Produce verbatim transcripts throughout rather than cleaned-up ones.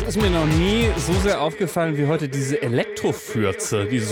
ist mir noch nie so sehr aufgefallen wie heute diese Elektrofürze, dieses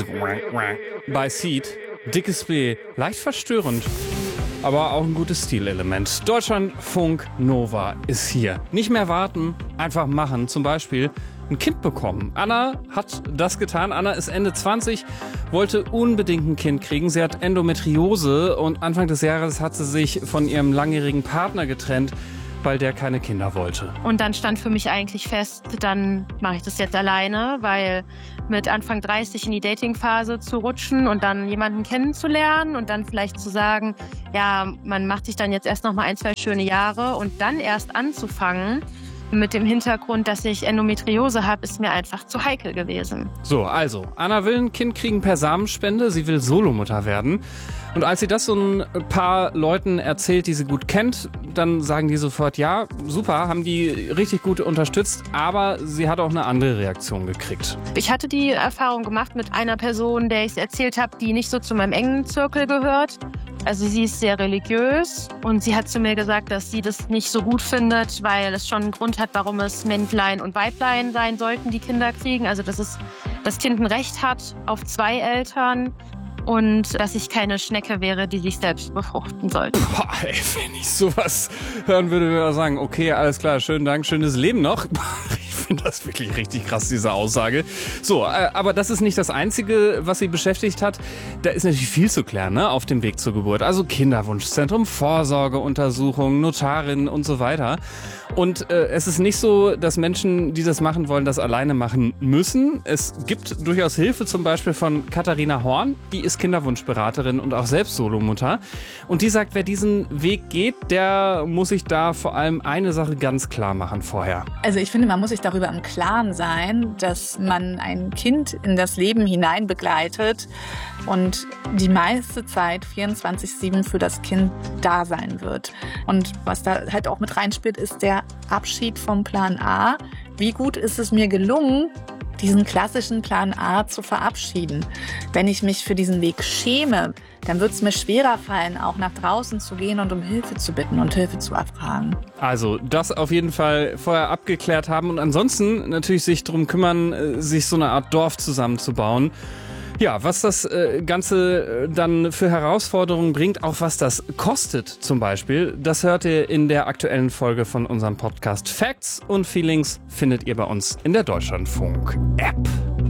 bei Seed. Dickes B, leicht verstörend, aber auch ein gutes Stilelement. Deutschlandfunk Nova ist hier. Nicht mehr warten, einfach machen. Zum Beispiel ein Kind bekommen. Anna hat das getan. Anna ist Ende zwanzig, wollte unbedingt ein Kind kriegen. Sie hat Endometriose und Anfang des Jahres hat sie sich von ihrem langjährigen Partner getrennt, weil der keine Kinder wollte. Und dann stand für mich eigentlich fest, dann mache ich das jetzt alleine, weil mit Anfang dreißig in die Datingphase zu rutschen und dann jemanden kennenzulernen und dann vielleicht zu sagen, ja, man macht sich dann jetzt erst noch mal ein, zwei schöne Jahre und dann erst anzufangen, mit dem Hintergrund, dass ich Endometriose habe, ist mir einfach zu heikel gewesen. So, also, Anna will ein Kind kriegen per Samenspende. Sie will Solomutter werden. Und als sie das so ein paar Leuten erzählt, die sie gut kennt, dann sagen die sofort, ja, super, haben die richtig gut unterstützt. Aber sie hat auch eine andere Reaktion gekriegt. Ich hatte die Erfahrung gemacht mit einer Person, der ich es erzählt habe, die nicht so zu meinem engen Zirkel gehört. Also sie ist sehr religiös und sie hat zu mir gesagt, dass sie das nicht so gut findet, weil es schon einen Grund hat, warum es Männlein und Weiblein sein sollten, die Kinder kriegen. Also dass es, das Kind ein Recht hat auf zwei Eltern und dass ich keine Schnecke wäre, die sich selbst befruchten sollte. Boah, ey, wenn ich sowas hören würde, würde ich sagen, okay, alles klar, schönen Dank, schönes Leben noch. Ich finde das wirklich richtig krass, diese Aussage. So, äh, aber das ist nicht das Einzige, was sie beschäftigt hat. Da ist natürlich viel zu klären, ne, auf dem Weg zur Geburt. Also Kinderwunschzentrum, Vorsorgeuntersuchungen, Notarin und so weiter. Und äh, es ist nicht so, dass Menschen, die das machen wollen, das alleine machen müssen. Es gibt durchaus Hilfe, zum Beispiel von Katharina Horn. Die ist Kinderwunschberaterin und auch selbst Solomutter. Und die sagt, wer diesen Weg geht, der muss sich da vor allem eine Sache ganz klar machen vorher. Also ich finde, man muss sich darüber im Klaren sein, dass man ein Kind in das Leben hinein begleitet und die meiste Zeit vierundzwanzig sieben für das Kind da sein wird. Und was da halt auch mit reinspielt, ist der Abschied vom Plan A. Wie gut ist es mir gelungen, diesen klassischen Plan A zu verabschieden? Wenn ich mich für diesen Weg schäme, dann wird es mir schwerer fallen, auch nach draußen zu gehen und um Hilfe zu bitten und Hilfe zu erfragen. Also das auf jeden Fall vorher abgeklärt haben und ansonsten natürlich sich darum kümmern, sich so eine Art Dorf zusammenzubauen. Ja, was das äh, Ganze äh, dann für Herausforderungen bringt, auch was das kostet zum Beispiel, das hört ihr in der aktuellen Folge von unserem Podcast. Facts und Feelings findet ihr bei uns in der Deutschlandfunk-App.